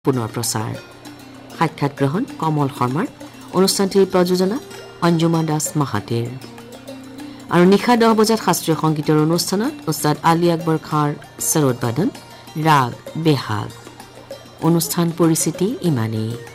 পুনৰ প্ৰচাৰ সাক্ষাৎ গ্ৰহণ কমল শৰ্মাৰ অনুষ্ঠানটিৰ প্ৰযোজনা অঞ্জুমা দাস মাহাতিৰ আৰু নিশা 10 বজাত শাস্ত্ৰীয় সংগীতৰ অনুষ্ঠানত উস্তাদ আলী আকবৰ খাঁৰ সৰোদ বাদন ৰাগ বেহাগ অনুষ্ঠান পৰিস্থিতি ইমানেই